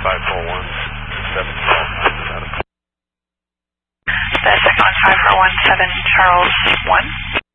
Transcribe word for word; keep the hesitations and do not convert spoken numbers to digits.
five four one seven Charles one. The second one's five four one seven Charles one.